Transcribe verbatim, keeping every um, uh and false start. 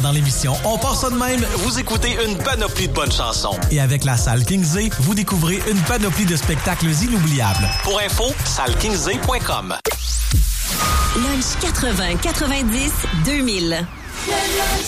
Pendant l'émission On part ça de même, vous écoutez une panoplie de bonnes chansons. Et avec la salle Kingsley, vous découvrez une panoplie de spectacles inoubliables. Pour info, salle kingsley point com. Lunch quatre-vingts quatre-vingt-dix deux mille.